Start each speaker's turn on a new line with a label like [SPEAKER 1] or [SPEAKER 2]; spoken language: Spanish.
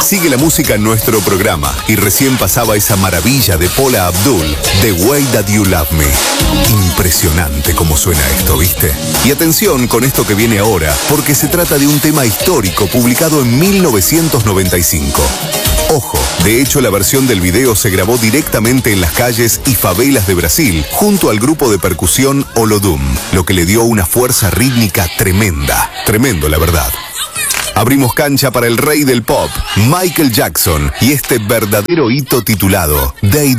[SPEAKER 1] Sigue la música en nuestro programa y recién pasaba esa maravilla de Paula Abdul, The Way That You Love Me. Impresionante cómo suena esto, ¿viste? Y atención con esto que viene ahora, porque se trata de un tema histórico publicado en 1995. Ojo, de hecho la versión del video se grabó directamente en las calles y favelas de Brasil, junto al grupo de percusión Olodum, lo que le dio una fuerza rítmica tremenda. Tremendo, la verdad. Abrimos cancha para el rey del pop, Michael Jackson, y este verdadero hito titulado Day